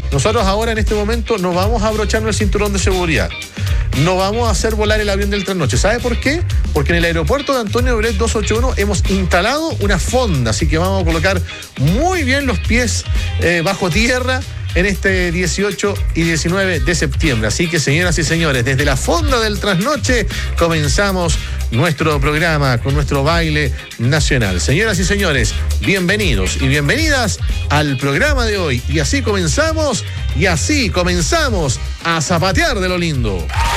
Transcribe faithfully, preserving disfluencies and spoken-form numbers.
nosotros ahora en este momento no vamos a abrocharnos el cinturón de seguridad. No vamos a hacer volar el avión del trasnoche. ¿Sabe por qué? Porque en el aeropuerto de Antonio Bret doscientos ochenta y uno hemos instalado una fonda, así que vamos a colocar muy bien los pies eh, bajo tierra en este dieciocho y diecinueve de septiembre. Así que, señoras y señores, desde la fonda del trasnoche comenzamos nuestro programa con nuestro baile nacional. Señoras y señores, bienvenidos y bienvenidas al programa de hoy. Y así comenzamos, y así comenzamos a zapatear de lo lindo.